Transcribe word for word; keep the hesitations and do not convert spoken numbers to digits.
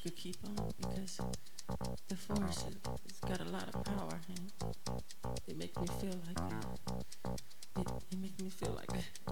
could keep on because the force has got a lot of power and it makes me feel like it, it, it makes me feel like